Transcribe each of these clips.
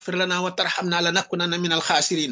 taxfir lana wa tarhamna lanakunanna minal xaasirin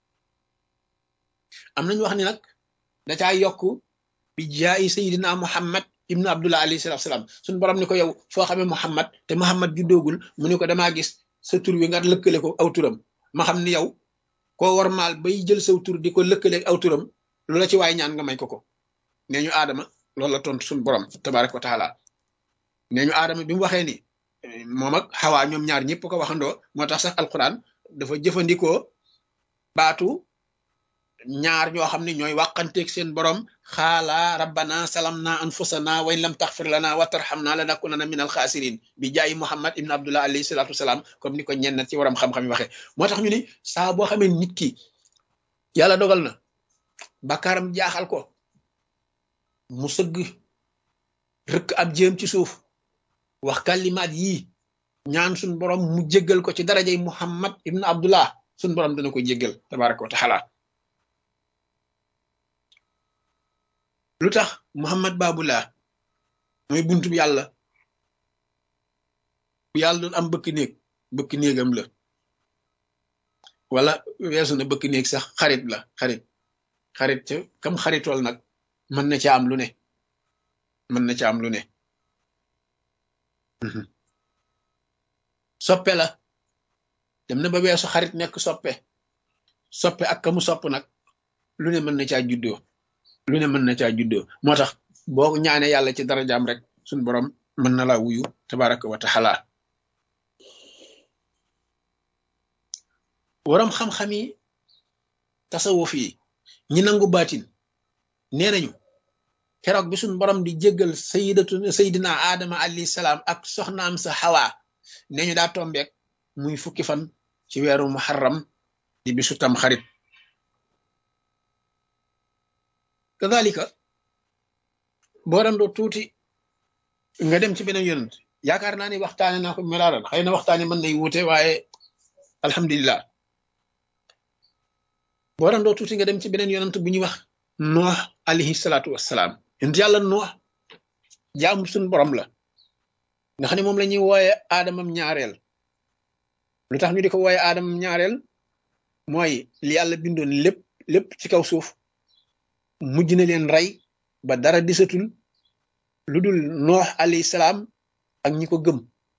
am nañu wax ni nag da caa yokk bi jaayi sayidina muhammad ibnu abdullah alayhi salatu salaam suñu borom ni ko yow foo xamee muhammad te muhammad juddoogul mu ni ko damaa gis sa tur wi nga lëkkale ko aw turam ma xam ni yow koo war maal bay jël saw tur di ko lëkkale aw turam lu la ci waay ñaan nga may ko nee ñu aadama loolu la tontu suñu borom tabaraka wa taala nee ñu aadama bi mu waxee ni moom ak xawaa ñoom ñaar ñëpp ko waxandoo moo tax sax alquran dafa jëfandikoo baatu ñaar ñoo xam ne ñooy wàqanteeg seen borom xaala rabbana salamna anfusana wa in lam taxfir lana wa tarhamna lanakunanna minal xaasirin bi jaayi muhammad ibn abdullah alayhi salatu wasalaam comme ni ko ñenn ci waram xam-xam yi waxee moo tax ñu ni saa boo xamee nit ki yàlla dogal na bakkaaram jaaxal ko mu sëgg rëkk ab jéem ci suuf wax kalimaat yii ñaan suñ borom mu jéggal ko ci darajay muhammad ibn abdullah suñ borom dana ko jéggal tabaraka wa taala lu tax muhammad babullah mooy buntu bi yàlla bu yàlla doon am bëkk néegam la wala weesu na bëkk néeg sax xarit la xarit ca kam xaritool nag mën na ci am lu ne soppe la dem na ba weesu xarit nekk soppe ak kamu sopp nag lu ne mën na caa juddoo moo tax boo ñaane yàlla ci darajaam rek suñ borom mën na laa wuyu tabaraka wa taala waram xam-xam yi tasawuf yi ñi nangu baatin nee nañu keroog bi suñ borom di jéggal sayidina aadama alayhi salaam ak soxnaam sa xawaa nee ñu daa tombeek muy fukki fan ci weeru muharram di bisu tam xarit kadalika boo dandoo tuuti nga dem ci beneen yonent yaakaar naa ni waxtaane naa ko melaaral xëy na waxtaane mën nay wuute waaye alhamdulillah boo dandoo tuuti nga dem ci beneen yonent bu ñuy wax noox alayhi salaatu wassalaam yonent yàlla noox jaamu suñ borom la nga xam ne moom la ñuy wooye aadamam ñaareel lu tax ñu di ko wooye aadamam ñaareel mooy li yàlla bindoon lépp ci kaw suuf mujj na leen rey ba dara disatul lu dul noox alayhi salaam ak ñi ko gëm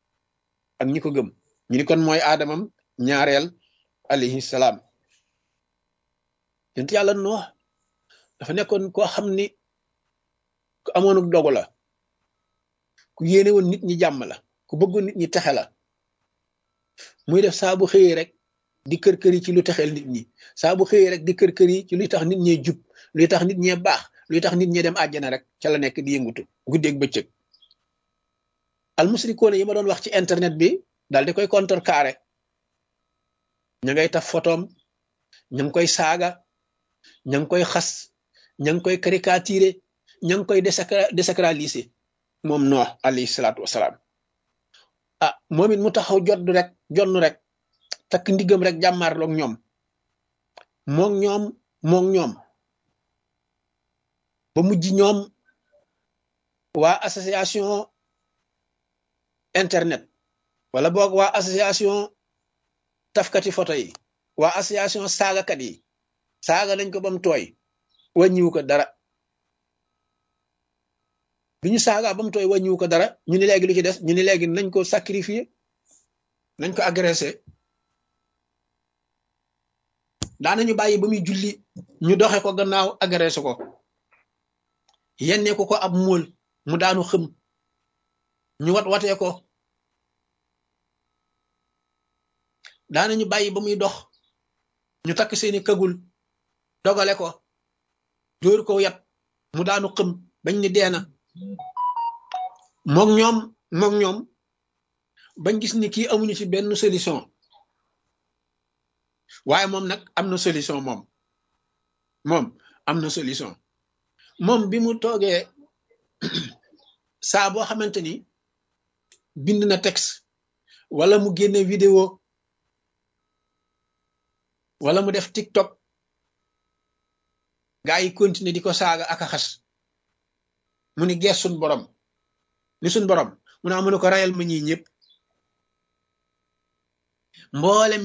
ñu ni kon mooy aadamam ñaareel alayhi salaam yonent yàlla noox dafa nekkoon koo xam ni ku amoon dogu la ku yéene woon nit ñi jàmm la ku bëggoon nit ñi texe la muy def saa bu xëyee rek di kër-kër yi ci lu texeel nit ñi saa bu xëyee rek di kër-kër yi ci luy tax nit ñee jub luy tax nit ñee baax luy tax nit ñee dem àjjana rek ca la nekk di yëngutu guddeeg bëccëg almusrikoone yi ma doon wax ci internet bi daal di koy contrecarré ña ngay taf photom ña ngi koy saaga ña ngi koy xas ña ngi koy caricaturé ña ngi koy désacralisé moom Noox alayhi salaatu wasalaam moom it mu taxaw jonn rek takk ndiggam rek jàmmaarloog ñoom moog ñoom ba mujj ñoom waa association internet wala boog waa association tafkati photo yi waa association saagakat yi saaga nañ ko ba mu tooy wàññiwu ko dara bi ñu saaga ba mu tooy wàññiwu ko dara ñu ni léegi lu ci des ñu ni léegi nañ ko sacrifier nañ ko agressé daanañu bàyyi ba muy julli ñu doxe ko gannaaw agressé ko yennee ko ab móol mu daanu xëm ñu watee ko daanañu bàyyi ba muy dox ñu takk seeni kagul dogale ko dóor ko yat mu daanu xëm bañ ni deena moog ñoom bañ gis ni kii amuñu ci benn solution waaye moom nag am na solution moom am na solution moom bi mu toogee saa boo xamante ni bind na texte wala mu génne vidéo wala mu def TikTok gaa yi continuer di ko saaga ak a xas mu ni gees suñ borom mu naa mu ne ko rayal ma ñii ñëpp mboolem